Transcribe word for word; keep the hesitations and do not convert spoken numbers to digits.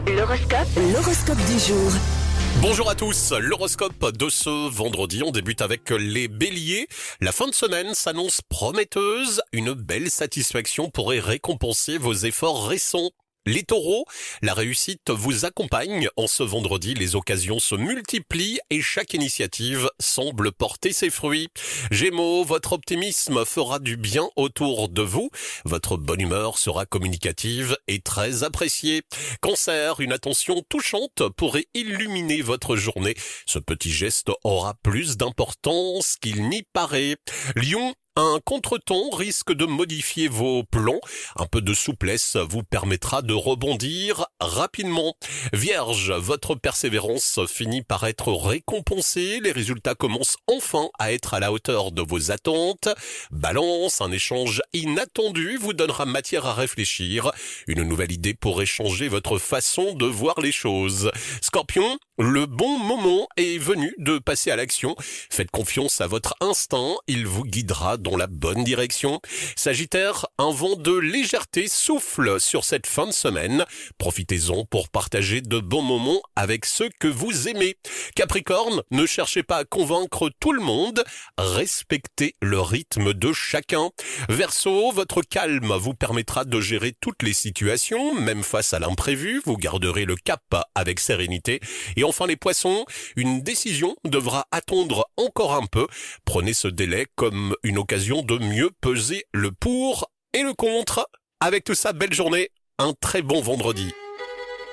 L'horoscope, l'horoscope du jour. Bonjour à tous, l'horoscope de ce vendredi, on débute avec les béliers. La fin de semaine s'annonce prometteuse, une belle satisfaction pourrait récompenser vos efforts récents. Les taureaux, la réussite vous accompagne. En ce vendredi, les occasions se multiplient et chaque initiative semble porter ses fruits. Gémeaux, votre optimisme fera du bien autour de vous. Votre bonne humeur sera communicative et très appréciée. Cancer, une attention touchante pourrait illuminer votre journée. Ce petit geste aura plus d'importance qu'il n'y paraît. Lion, un contretemps risque de modifier vos plans. Un peu de souplesse vous permettra de rebondir rapidement. Vierge, votre persévérance finit par être récompensée. Les résultats commencent enfin à être à la hauteur de vos attentes. Balance, un échange inattendu vous donnera matière à réfléchir. Une nouvelle idée pourrait changer votre façon de voir les choses. Scorpion, le bon moment est venu de passer à l'action. Faites confiance à votre instinct, il vous guidera dans la bonne direction. Sagittaire, un vent de légèreté souffle sur cette fin de semaine. Profitez-en pour partager de bons moments avec ceux que vous aimez. Capricorne, ne cherchez pas à convaincre tout le monde. Respectez le rythme de chacun. Verseau, votre calme vous permettra de gérer toutes les situations, même face à l'imprévu. Vous garderez le cap avec sérénité. Et enfin les poissons, une décision devra attendre encore un peu. Prenez ce délai comme une occasion de mieux peser le pour et le contre. Avec tout ça, belle journée, un très bon vendredi.